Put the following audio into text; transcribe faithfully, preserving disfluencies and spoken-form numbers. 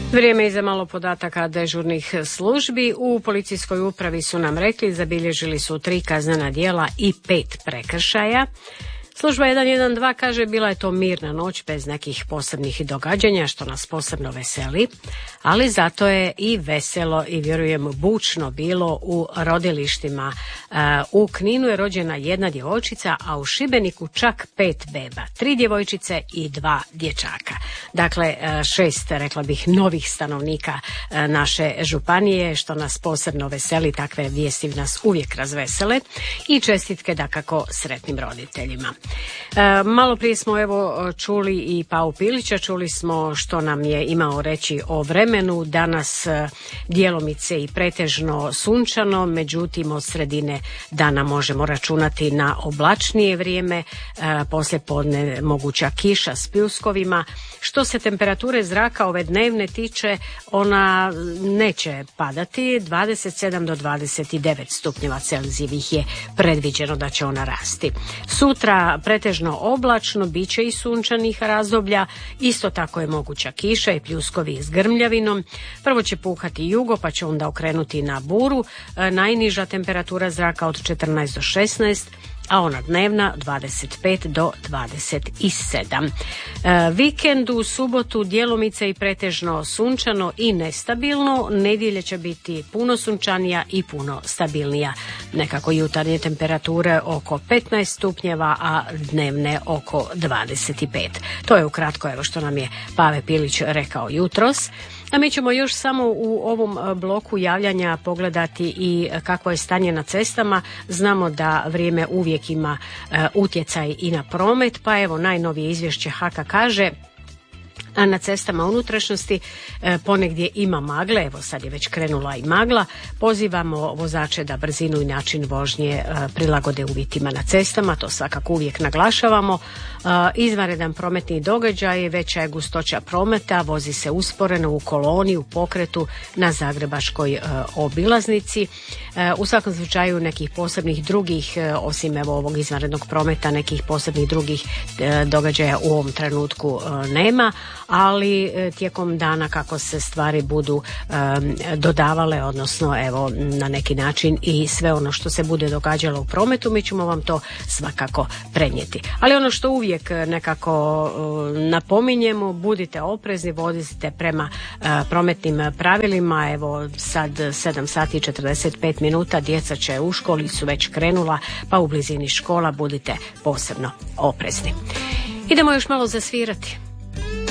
Vrijeme je za malo podataka dežurnih službi. U policijskoj upravi su nam rekli, zabilježili su tri kaznena djela i pet prekršaja. Služba jedan jedan dva kaže bila je to mirna noć bez nekih posebnih događanja, što nas posebno veseli, ali zato je i veselo i vjerujem bučno bilo u rodilištima. U Kninu je rođena jedna djevojčica, a u Šibeniku čak pet beba, tri djevojčice i dva dječaka. Dakle, šest, rekla bih, novih stanovnika naše županije, što nas posebno veseli, takve vijesti nas uvijek razvesele i čestitke dakako sretnim roditeljima. E, malo prije smo evo čuli i Pavu Pilića, čuli smo što nam je imao reći o vremenu. Danas djelomice i pretežno sunčano, međutim od sredine dana možemo računati na oblačnije vrijeme, e, poslijepodne moguća kiša s pljuskovima. Što se temperature zraka ove dnevne tiče, ona neće padati, dvadeset sedam do dvadeset devet stupnjeva Celzijevih je predviđeno da će ona rasti. Sutra pretežno oblačno, bit će i sunčanih razdoblja, isto tako je moguća kiša i pljuskovi s grmljavinom. Prvo će puhati jugo, pa će onda okrenuti na buru. Najniža temperatura zraka od četrnaest do šesnaest, a ona dnevna dvadeset pet do dvadeset sedam. E, vikend u subotu djelomice i pretežno sunčano i nestabilno, nedjelja će biti puno sunčanija i puno stabilnija. Nekako jutarnje temperature oko petnaest stupnjeva, a dnevne oko dvadeset pet. To je ukratko evo što nam je Pave Pilić rekao jutros. A mi ćemo još samo u ovom bloku javljanja pogledati i kakvo je stanje na cestama. Znamo da vrijeme uvijek ima e, utjecaj i na promet, pa evo najnovije izvješće H A K-a kaže a na cestama unutrašnjosti e, ponegdje ima magle, evo sad je već krenula i magla. Pozivamo vozače da brzinu i način vožnje e, prilagode uvjetima na cestama, to svakako uvijek naglašavamo. E, izvanredan prometni događaj, veća je gustoća prometa, vozi se usporeno u koloni, u pokretu na zagrebačkoj e, obilaznici. E, u svakom slučaju nekih posebnih drugih, e, osim evo ovog izvanrednog prometa, nekih posebnih drugih e, događaja u ovom trenutku e, nema, ali tijekom dana kako se stvari budu um, dodavale, odnosno evo na neki način i sve ono što se bude događalo u prometu, mi ćemo vam to svakako prenijeti. Ali ono što uvijek nekako uh, napominjemo, budite oprezni, vozite prema uh, prometnim pravilima. Evo sad sedam sati i četrdeset pet minuta, djeca će u školi, su već krenula, pa u blizini škola budite posebno oprezni. Idemo još malo zasvirati.